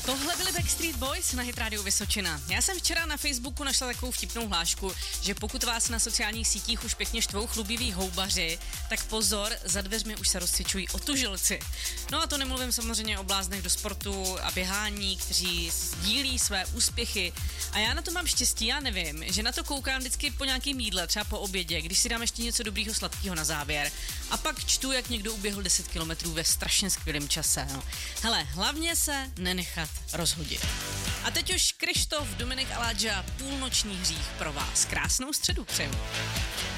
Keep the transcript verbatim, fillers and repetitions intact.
Tohle byly Backstreet Boys na Hit Radio Vysočina. Já jsem včera na Facebooku našla takovou vtipnou hlášku, že pokud vás na sociálních sítích už pěkně štvou chlubiví houbaři, tak pozor, za dveřmi už se rozcvičují otužilci. No a to nemluvím samozřejmě o bláznech do sportu a běhání, kteří sdílí své úspěchy. A já na to mám štěstí, já nevím, že na to koukám vždycky po nějakým jídle, třeba po obědě, když si dám ještě něco dobrýho sladkého na závěr. A pak čtu, jak někdo uběhl deset kilometrů ve strašně skvělém čase. No. Hele, hlavně se nenechat rozhodit. A teď už Krištof, Dominik Aladža, Půlnoční hřích pro vás. Krásnou středu přeju.